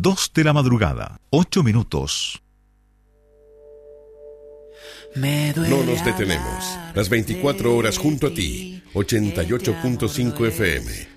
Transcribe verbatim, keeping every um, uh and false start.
dos de la madrugada, ocho minutos. No nos detenemos. Las veinticuatro horas junto a ti. ochenta y ocho punto cinco F M.